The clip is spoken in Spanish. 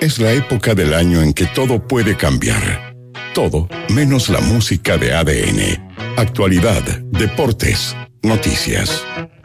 Es la época del año en que todo puede cambiar. Todo menos la música de ADN. Actualidad, deportes, noticias.